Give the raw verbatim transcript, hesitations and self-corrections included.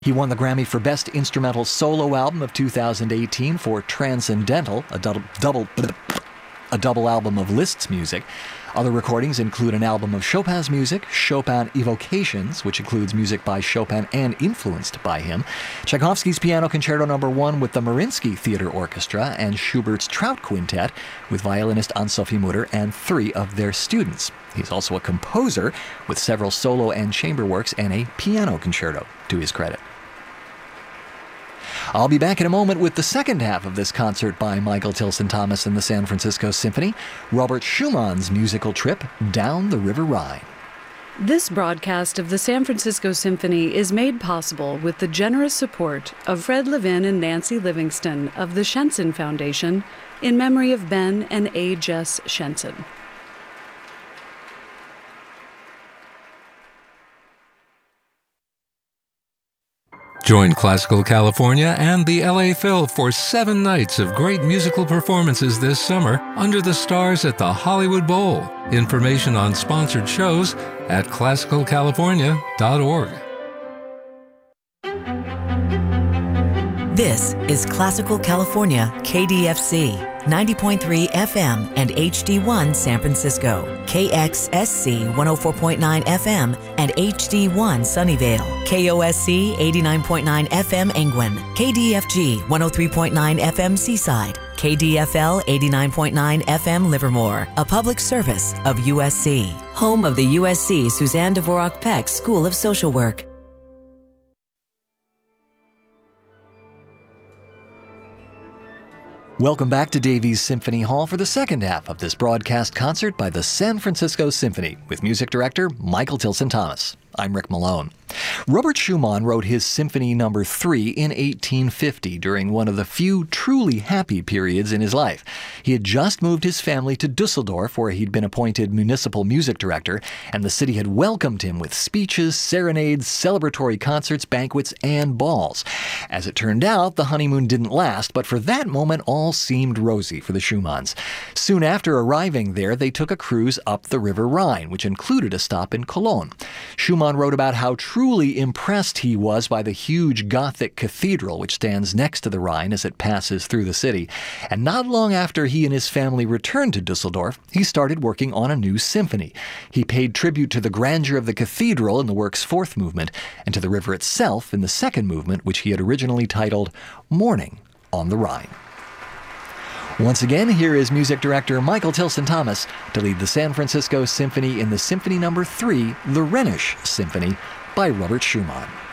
He won the Grammy for Best Instrumental Solo Album of two thousand eighteen for Transcendental, a double, double, a double album of Liszt's music. Other recordings include an album of Chopin's music, Chopin Evocations, which includes music by Chopin and influenced by him, Tchaikovsky's Piano Concerto Number one with the Mariinsky Theater Orchestra, and Schubert's Trout Quintet with violinist Anne-Sophie Mutter and three of their students. He's also a composer with several solo and chamber works and a piano concerto to his credit. I'll be back in a moment with the second half of this concert by Michael Tilson Thomas and the San Francisco Symphony, Robert Schumann's musical trip down the River Rhine. This broadcast of the San Francisco Symphony is made possible with the generous support of Fred Levin and Nancy Livingston of the Shenson Foundation in memory of Ben and A. Jess Shenson. Join Classical California and the L A Phil for seven nights of great musical performances this summer under the stars at the Hollywood Bowl. Information on sponsored shows at classical california dot org. This is Classical California K D F C, ninety point three F M and H D one San Francisco, K X S C one oh four point nine F M and H D one Sunnyvale, K O S C eighty-nine point nine F M Angwin, K D F G one oh three point nine F M Seaside, K D F L eighty-nine point nine F M Livermore, a public service of U S C, home of the U S C Suzanne Dvorak Peck School of Social Work. Welcome back to Davies Symphony Hall for the second half of this broadcast concert by the San Francisco Symphony with music director Michael Tilson Thomas. I'm Rick Malone. Robert Schumann wrote his Symphony Number three in eighteen fifty during one of the few truly happy periods in his life. He had just moved his family to Dusseldorf, where he'd been appointed municipal music director, and the city had welcomed him with speeches, serenades, celebratory concerts, banquets, and balls. As it turned out, the honeymoon didn't last, but for that moment, all seemed rosy for the Schumanns. Soon after arriving there, they took a cruise up the River Rhine, which included a stop in Cologne. Schumann wrote about how truly impressed he was by the huge Gothic cathedral which stands next to the Rhine as it passes through the city. And not long after he and his family returned to Dusseldorf, he started working on a new symphony. He paid tribute to the grandeur of the cathedral in the work's fourth movement, and to the river itself in the second movement, which he had originally titled Morning on the Rhine. Once again, here is music director Michael Tilson Thomas to lead the San Francisco Symphony in the Symphony Number three, the Rhenish Symphony by Robert Schumann.